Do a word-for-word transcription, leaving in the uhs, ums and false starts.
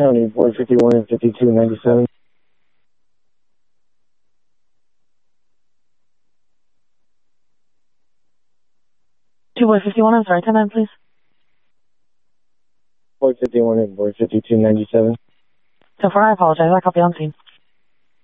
County, board fifty-one and fifty-two ninety-seven. Two boy fifty-one, I'm sorry, ten nine, please. Board fifty-one and board fifty-two ninety-seven. So far, I apologize. I copy on scene.